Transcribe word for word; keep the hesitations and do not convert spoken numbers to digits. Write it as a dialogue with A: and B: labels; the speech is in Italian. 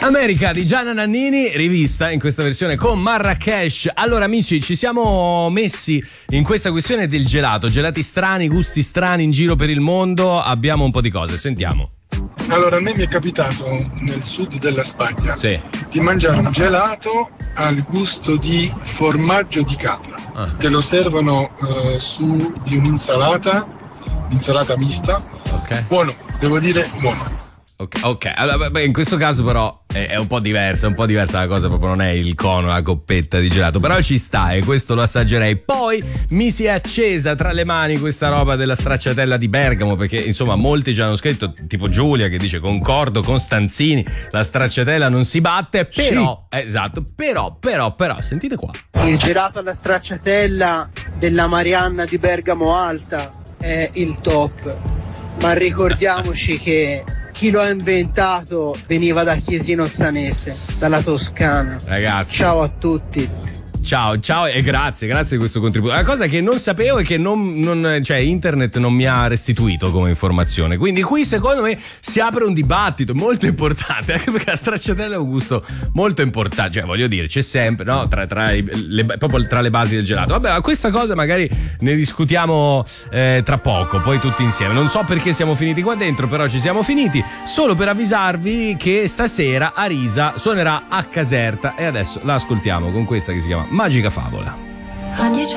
A: America di Gianna Nannini, rivista in questa versione con Marrakesh. Allora amici, ci siamo messi in questa questione del gelato, gelati strani, gusti strani in giro per il mondo, abbiamo un po' di cose, sentiamo.
B: Allora, a me mi è capitato nel sud della Spagna
A: sì.
B: di mangiare un gelato al gusto di formaggio di capra. Ah. Te lo servono uh, su di un'insalata, insalata mista.
A: Ok.
B: Buono, devo dire buono.
A: Ok, ok. Allora, beh, in questo caso però è, è un po' diversa, è un po' diversa la cosa, proprio non è il cono, la coppetta di gelato, però ci sta e questo lo assaggerei. Poi mi si è accesa tra le mani questa roba della stracciatella di Bergamo, perché insomma molti ci hanno scritto, tipo Giulia che dice concordo con Stanzini, la stracciatella non si batte, però, sì. esatto, però, però, però, sentite qua.
C: Il gelato alla stracciatella della Marianna di Bergamo Alta è il top, ma ricordiamoci che chi lo ha inventato veniva da Chiesino Zanese, dalla Toscana.
A: Ragazzi,
C: ciao a tutti.
A: Ciao, ciao e grazie, grazie di questo contributo. La cosa che non sapevo è che non, non, cioè internet non mi ha restituito come informazione. Quindi qui secondo me si apre un dibattito molto importante, anche perché la stracciatella è un gusto molto importante. Cioè voglio dire, c'è sempre, no? Tra, tra, le, proprio tra le basi del gelato. Vabbè, ma questa cosa magari ne discutiamo eh, tra poco, poi tutti insieme. Non so perché siamo finiti qua dentro, però ci siamo finiti. Solo per avvisarvi che stasera Arisa suonerà a Caserta e adesso la ascoltiamo con questa che si chiama Magica Favola.
D: A dieci